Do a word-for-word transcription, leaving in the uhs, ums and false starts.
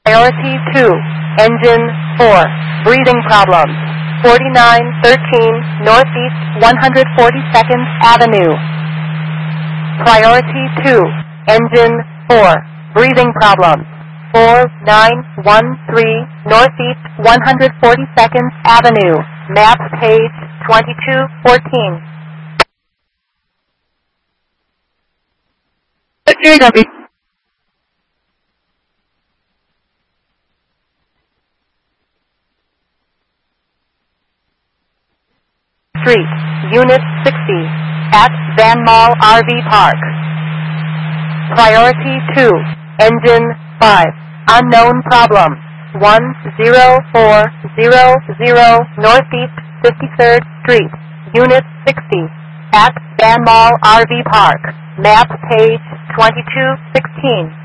Priority two, engine four, breathing problems. forty-nine thirteen Northeast one hundred forty-second Avenue. Priority two, engine four, breathing problems. four nine one three Northeast one hundred forty-second Avenue. Map page twenty-two fourteen. Street, Unit sixty, at Van Mall R V Park. Priority two, engine five, unknown problem. one zero four zero zero Northeast fifty-third Street, Unit sixty, at Van Mall R V Park. Map page twenty-two sixteen.